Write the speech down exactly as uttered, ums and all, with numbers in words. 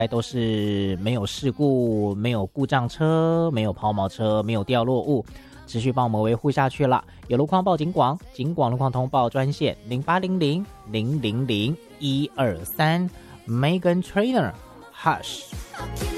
都是没有事故，没有故障车，没有抛锚车，没有掉落物，持续帮我们维护下去了。有路况报警广，警广路况通报专线零八零零零零零一二三 Megan Trainer Hush。